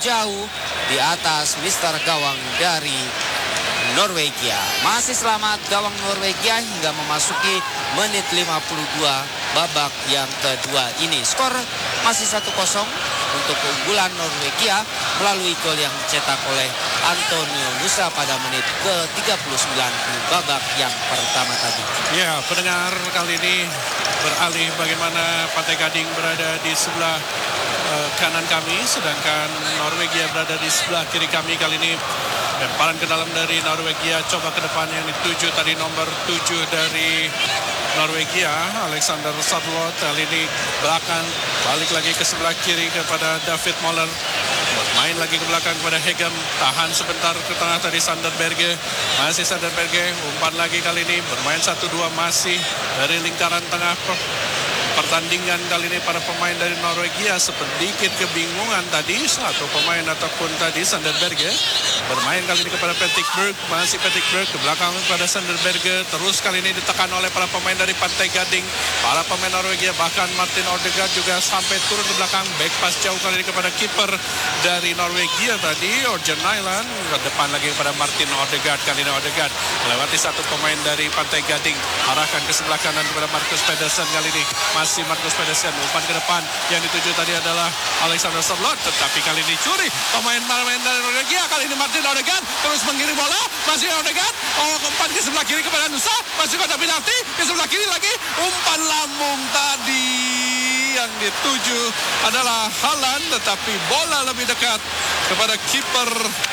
jauh di atas Mister Gawang dari Norwegia. Masih selamat gawang Norwegia hingga memasuki menit 52 babak yang kedua ini. Skor masih 1-0 untuk keunggulan Norwegia melalui gol yang dicetak oleh Antonio Nusa pada menit ke-39 di babak yang pertama tadi. Ya, pendengar, kali ini beralih bagaimana Pantai Gading berada di sebelah kanan kami, sedangkan Norwegia berada di sebelah kiri kami. Kali ini lemparan ke dalam dari Norwegia, coba ke depan yang dituju tadi nomor 7 dari Norwegia, Alexander Sadlot. Kali ini belakang, balik lagi ke sebelah kiri kepada David Moller. Bermain lagi ke belakang kepada Hegem, tahan sebentar ke tengah tadi Sanderberge. Masih Sanderberge, umpan lagi kali ini, bermain 1-2 masih dari lingkaran tengah. Pertandingan kali ini para pemain dari Norwegia sedikit kebingungan tadi. Satu pemain ataupun tadi Sanderberge bermain kali ini kepada Patrick Berg. Masih Patrick Berg ke belakang kepada Sanderberge. Terus kali ini ditekan oleh para pemain dari Pantai Gading. Para pemain Norwegia, bahkan Martin Odegaard juga sampai turun ke belakang. Back pass jauh kali ini kepada kiper dari Norwegia tadi, Orjan Nyland. Ke depan lagi kepada Martin Odegaard. Kali ini Odegaard melewati satu pemain dari Pantai Gading. Arahkan ke sebelah kanan kepada Marcus Pedersen kali ini. Masih Marcus Pedersen, umpan ke depan yang dituju tadi adalah Alexander Sadlot, tetapi kali ini curi pemain dari Norwegia. Kali ini Martin Odegaard terus mengirim bola, masih Odegaard, umpan ke sebelah kiri kepada Nusa, masih kotak penalti ke sebelah kiri lagi, umpan lambung tadi yang dituju adalah Haaland, tetapi bola lebih dekat kepada kiper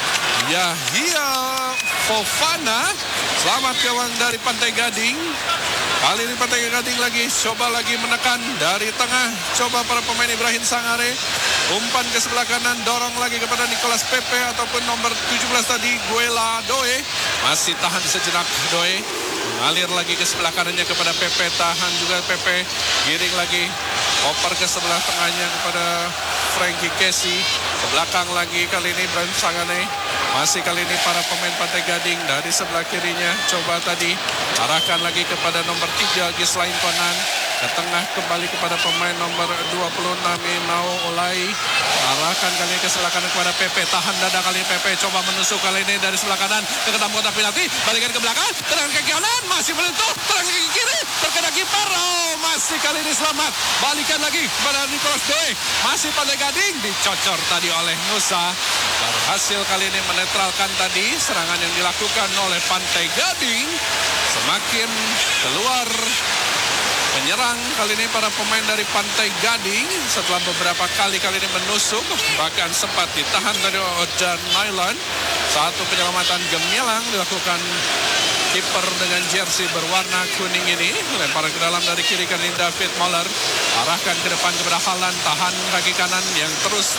Yahya Fofana. Selamat gawang dari Pantai Gading. Kali ini Pantai Gading lagi coba lagi menekan dari tengah. Coba para pemain Ibrahim Sangare. Umpan ke sebelah kanan, dorong lagi kepada Nicolas Pepe ataupun nomor 17 tadi Guela Doe. Masih tahan sejenak Doe. Mengalir lagi ke sebelah kanannya kepada Pepe, tahan juga Pepe. Giring lagi, oper ke sebelah tengahnya kepada Frankie Kessie. Ke belakang lagi kali ini Ibrahim Sangare. Masih kali ini para pemain Pantai Gading dari sebelah kirinya. Coba tadi arahkan lagi kepada nomor 3 Gislain Konan. Ke tengah kembali kepada pemain nomor 26 Inau Olai. Arahkan kali ini ke sebelah kanan kepada Pepe. Tahan dada kali ini Pepe. Coba menusuk kali ini dari sebelah kanan ke dalam kotak penalti. Balikan ke belakang. Tendangan ke kanan. Masih menentu. Tendangan ke kiri. Terkena kiper. Masih kali ini selamat. Balikan lagi kepada Nicolas Doe. Masih Pantai Gading. Dicocor tadi oleh Nusa. Berhasil kali ini menetralkan tadi serangan yang dilakukan oleh Pantai Gading. Semakin keluar penyerang kali ini para pemain dari Pantai Gading setelah beberapa kali ini menusuk, bahkan sempat ditahan dari Orjan Nyland. Satu penyelamatan gemilang dilakukan kiper dengan jersey berwarna kuning ini. Lemparan ke dalam dari kiri kali ini David Moller. Arahkan ke depan kepada Haaland, tahan kaki kanan yang terus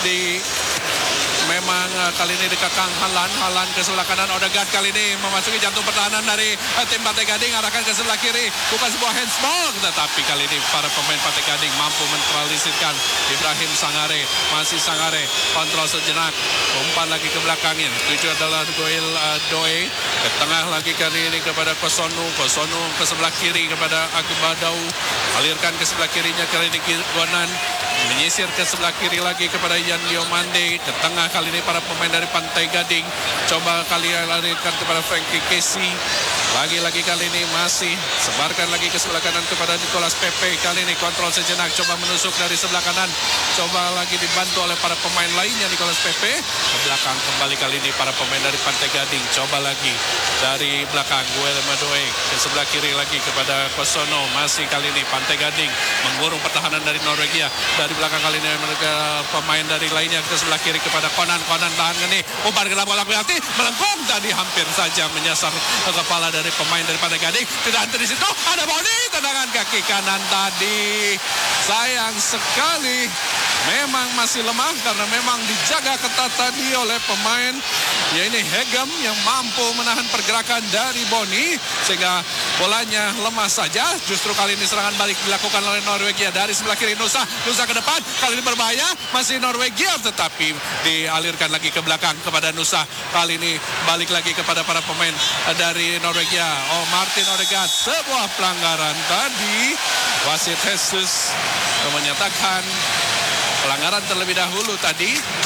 memang kali ini dikekang Haaland ke sebelah kanan. Odegaard kali ini memasuki jantung pertahanan dari tim Pantai Gading. Arahkan ke sebelah kiri, bukan sebuah handsball, tetapi kali ini para pemain Pantai Gading mampu menetralisirkan Ibrahim Sangare. Masih Sangare, kontrol sejenak, umpan lagi ke belakangnya. Tujuh adalah Goel Doe. Ke tengah lagi kali ini kepada Kosonu ke sebelah kiri kepada Agbadau. Alirkan ke sebelah kirinya kali ini Gonan. Menyisir ke sebelah kiri lagi kepada Yan Diomande. Ke tengah kali ini para pemain dari Pantai Gading. Coba kali larikan kepada Frankie Kessie. Lagi-lagi kali ini masih sebarkan lagi ke sebelah kanan kepada Nicolas Pepe. Kali ini kontrol sejenak, coba menusuk dari sebelah kanan. Coba lagi dibantu oleh para pemain lainnya Nicolas Pepe. Ke belakang kembali kali ini para pemain dari Pantai Gading. Coba lagi dari belakang Guillermo Doe. Ke sebelah kiri lagi kepada Kosono. Masih kali ini Pantai Gading mengurung pertahanan dari Norwegia. Dari belakang kali ini mereka pemain dari lainnya ke sebelah kiri kepada Konan tahan ini. Umpan ke dalam kotak penalti, melengkung tadi hampir saja menyasar ke kepala dari pemain dari Pantai Gading. Tidak henti di situ, ada Boni, tendangan kaki kanan tadi. Sayang sekali, memang masih lemah karena memang dijaga ketat tadi oleh pemain, ya ini Hegem yang mampu menahan pergerakan dari Boni sehingga bolanya lemah saja. Justru kali ini serangan balik dilakukan oleh Norwegia dari sebelah kiri. Nusa ke depan, kali ini berbahaya, masih Norwegia tetapi dialirkan lagi ke belakang kepada Nusa. Kali ini balik lagi kepada para pemain dari Norwegia. Martin Odegaard, sebuah pelanggaran tadi. Wasit Jesus menyatakan pelanggaran terlebih dahulu tadi.